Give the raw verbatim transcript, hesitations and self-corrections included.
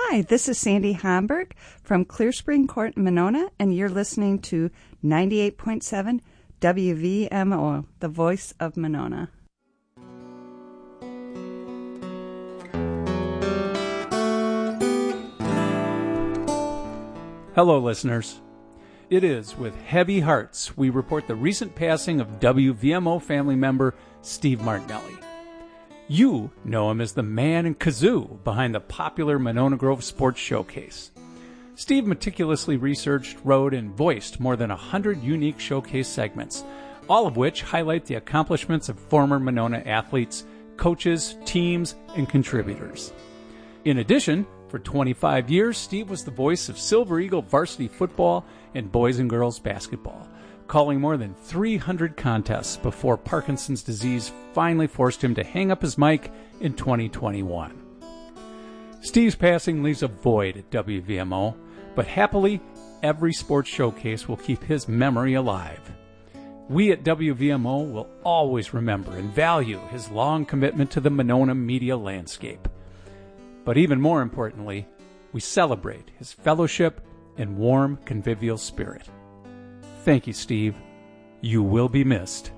Hi, this is Sandy Homburg from Clear Spring Court in Monona, and you're listening to ninety-eight point seven W V M O, the voice of Monona. Hello, listeners. It is with heavy hearts we report the recent passing of W V M O family member Steve Martinelli. You know him as the man and kazoo behind the popular Monona Grove Sports Showcase. Steve meticulously researched, wrote, and voiced more than one hundred unique showcase segments, all of which highlight the accomplishments of former Monona athletes, coaches, teams, and contributors. In addition, for twenty-five years, Steve was the voice of Silver Eagle varsity football and boys and girls basketball, calling more than three hundred contests before Parkinson's disease finally forced him to hang up his mic in twenty twenty-one. Steve's passing leaves a void at W V M O, but happily, every sports showcase will keep his memory alive. We at W V M O will always remember and value his long commitment to the Monona media landscape. But even more importantly, we celebrate his fellowship and warm, convivial spirit. Thank you, Steve. You will be missed.